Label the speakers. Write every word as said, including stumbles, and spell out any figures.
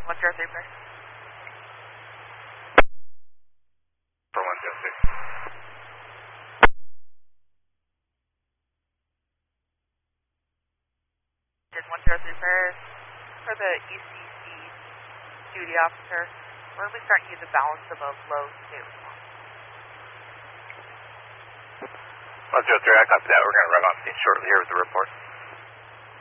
Speaker 1: one zero three, please.
Speaker 2: For one zero six.
Speaker 1: one zero three, first. For the E C C duty officer, when we start using balance above low two.
Speaker 2: one zero three, I copy that. We're going to run on scene shortly here with the report.